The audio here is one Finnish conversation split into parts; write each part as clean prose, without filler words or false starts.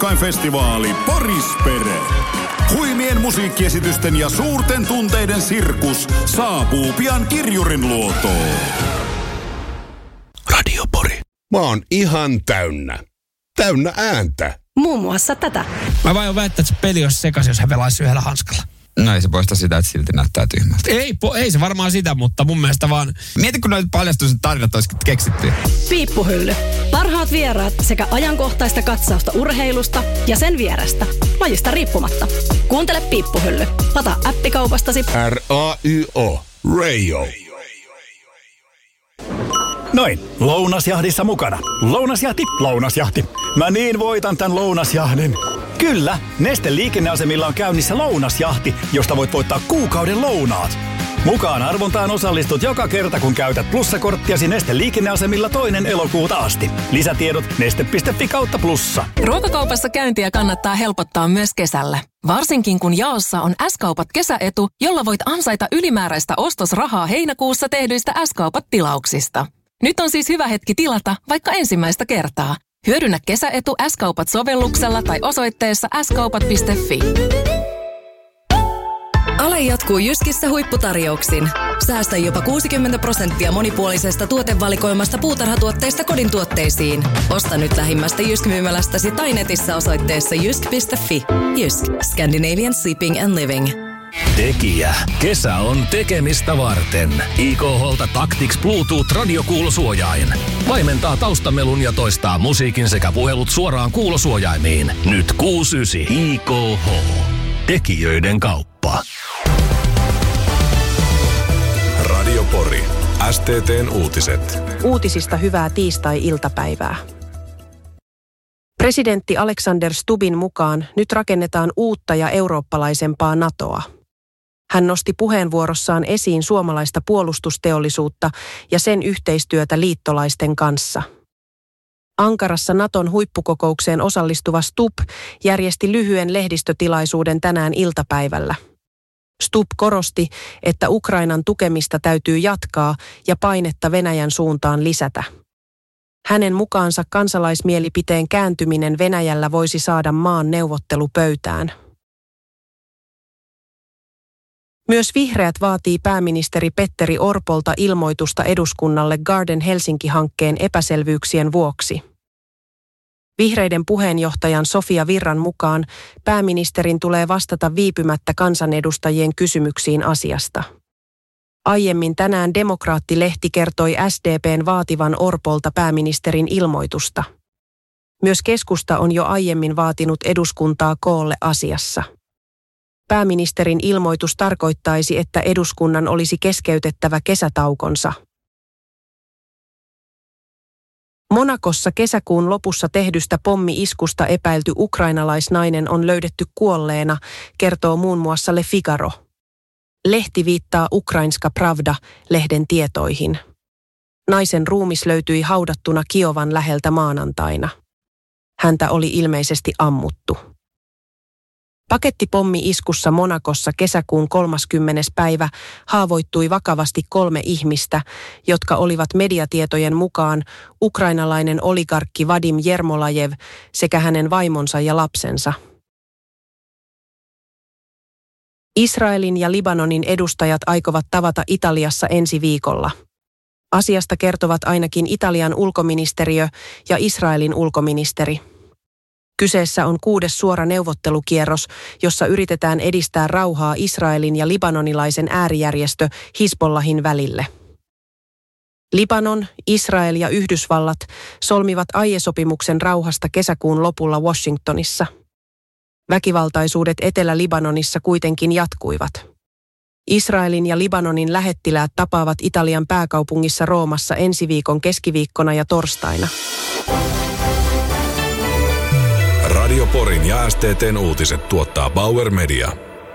Festivaali Porispere. Huimien musiikkiesitysten ja suurten tunteiden sirkus saapuu pian Kirjurin luotoon. Radio Pori. Mä oon ihan täynnä. Täynnä ääntä. Muun muassa tätä. Mä vaan väittää, että se peli olisi sekaisin, jos hän pelaisi yhdellä hanskalla. No ei se poista sitä, että silti näyttää tyhmältä. Ei se varmaan sitä, mutta mun mielestä vaan... Mieti, kun noita paljastuiset tarinat olisi keksitty. Piippuhylly. Parhaat vieraat sekä ajankohtaista katsausta urheilusta ja sen vierestä. Lajista riippumatta. Kuuntele Piippuhylly. Lata appikaupastasi. R-A-Y-O. Rayo. Noin, lounasjahdissa mukana. Lounasjahti. Mä niin voitan tän lounasjahdin. Kyllä, Neste liikenneasemilla on käynnissä lounasjahti, josta voit voittaa kuukauden lounaat. Mukaan arvontaan osallistut joka kerta, kun käytät plussakorttiasi Neste liikenneasemilla 2. elokuuta asti. Lisätiedot neste.fi/plussa. Ruokakaupassa käyntiä kannattaa helpottaa myös kesällä. Varsinkin kun jaossa on S-kaupat kesäetu, jolla voit ansaita ylimääräistä ostosrahaa heinäkuussa tehdyistä S-kaupat-tilauksista. Nyt on siis hyvä hetki tilata vaikka ensimmäistä kertaa. Hyödynnä kesäetu S-kaupat-sovelluksella tai osoitteessa skaupat.fi. Ale jatkuu Jyskissä huipputarjouksin. Säästä jopa 60% monipuolisesta tuotevalikoimasta puutarhatuotteista kodin tuotteisiin. Osta nyt lähimmästä Jysk-myymälästäsi tai netissä osoitteessa jysk.fi. Jysk. Scandinavian Sleeping and Living. Tekijä. Kesä on tekemistä varten. IKH:lta Tactics Bluetooth radiokuulosuojain. Vaimentaa taustamelun ja toistaa musiikin sekä puhelut suoraan kuulosuojaimiin. Nyt 6.9. IKH. Tekijöiden kauppa. Radio Pori. STT:n uutiset. Uutisista hyvää tiistai-iltapäivää. Presidentti Alexander Stubbin mukaan nyt rakennetaan uutta ja eurooppalaisempaa NATOa. Hän nosti puheenvuorossaan esiin suomalaista puolustusteollisuutta ja sen yhteistyötä liittolaisten kanssa. Ankarassa NATOn huippukokoukseen osallistuva Stubb järjesti lyhyen lehdistötilaisuuden tänään iltapäivällä. Stubb korosti, että Ukrainan tukemista täytyy jatkaa ja painetta Venäjän suuntaan lisätä. Hänen mukaansa kansalaismielipiteen kääntyminen Venäjällä voisi saada maan neuvottelupöytään. Myös vihreät vaatii pääministeri Petteri Orpolta ilmoitusta eduskunnalle Garden Helsinki-hankkeen epäselvyyksien vuoksi. Vihreiden puheenjohtajan Sofia Virran mukaan pääministerin tulee vastata viipymättä kansanedustajien kysymyksiin asiasta. Aiemmin tänään Demokraatti-lehti kertoi SDP:n vaativan Orpolta pääministerin ilmoitusta. Myös keskusta on jo aiemmin vaatinut eduskuntaa koolle asiassa. Pääministerin ilmoitus tarkoittaisi, että eduskunnan olisi keskeytettävä kesätaukonsa. Monakossa kesäkuun lopussa tehdystä pommi-iskusta epäilty ukrainalaisnainen on löydetty kuolleena, kertoo muun muassa Le Figaro. Lehti viittaa Ukrainska Pravda-lehden tietoihin. Naisen ruumis löytyi haudattuna Kiovan läheltä maanantaina. Häntä oli ilmeisesti ammuttu. Pakettipommi-iskussa Monakossa kesäkuun 30. päivä haavoittui vakavasti 3 ihmistä, jotka olivat mediatietojen mukaan ukrainalainen oligarkki Vadim Jermolajev sekä hänen vaimonsa ja lapsensa. Israelin ja Libanonin edustajat aikovat tavata Italiassa ensi viikolla. Asiasta kertovat ainakin Italian ulkoministeriö ja Israelin ulkoministeri. Kyseessä on 6. suora neuvottelukierros, jossa yritetään edistää rauhaa Israelin ja libanonilaisen äärijärjestö Hizbollahin välille. Libanon, Israel ja Yhdysvallat solmivat aiesopimuksen rauhasta kesäkuun lopulla Washingtonissa. Väkivaltaisuudet Etelä-Libanonissa kuitenkin jatkuivat. Israelin ja Libanonin lähettiläät tapaavat Italian pääkaupungissa Roomassa ensi viikon keskiviikkona ja torstaina. Radio Porin ja STT:n uutiset tuottaa Bauer Media.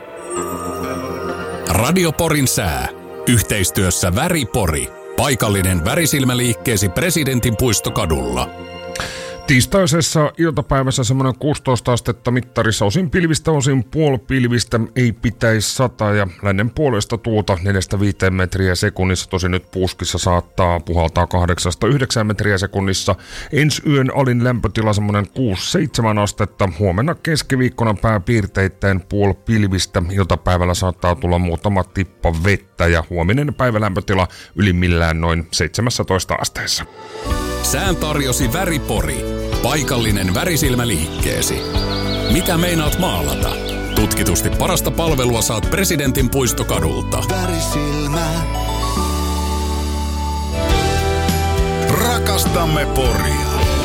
Radio Porin sää. Yhteistyössä Väripori. Paikallinen värisilmäliikkeesi Presidentin puistokadulla. Tiistaisessa iltapäivässä semmoinen 16 astetta mittarissa, osin pilvistä, osin puolipilvistä, ei pitäisi sataa ja lännen puolesta tuulta 4-5 metriä sekunnissa. Tosin nyt Puskissa saattaa puhaltaa 8-9 metriä sekunnissa. Ensi yön alin lämpötila semmoinen 6-7 astetta. Huomenna keskiviikkona pääpiirteittäin puolipilvistä. Iltapäivällä saattaa tulla muutama tippa vettä ja huominen päivälämpötila ylimmillään noin 17 asteessa. Sään tarjosi Väripori. Paikallinen värisilmäliikkeesi. Mitä meinaat maalata? Tutkitusti parasta palvelua saat Presidentin puistokadulta. Värisilmä. Rakastamme Poria.